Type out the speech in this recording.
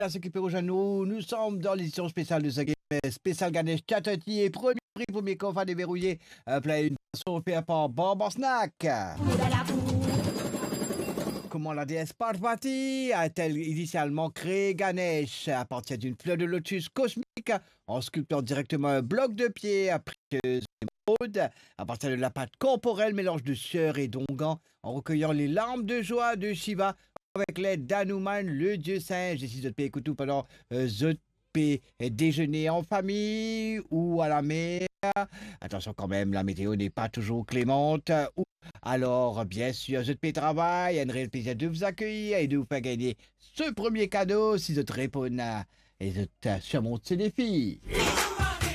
À s'occuper au genou, nous sommes dans l'édition spéciale de ce game spécial Ganesh Chatterjee et premier prix pour mes coffres à déverrouiller. Plein une façon faite par Barbara Snack. Comment la déesse Parvati a-t-elle initialement créé Ganesh à partir d'une fleur de lotus cosmique en sculptant directement un bloc de pierre précieuse émeraude à partir de la pâte corporelle, mélange de sueur et d'onguent en recueillant les larmes de joie de Shiva avec l'aide d'Hanuman, le dieu singe. Décide de payer écouter pendant déjeuner en famille ou à la mer. Attention quand même, la météo n'est pas toujours clémente. Alors, bien sûr, je te travail, un réel plaisir de vous accueillir et de vous faire gagner ce premier cadeau si je te réponds et je te surmonte ce défi.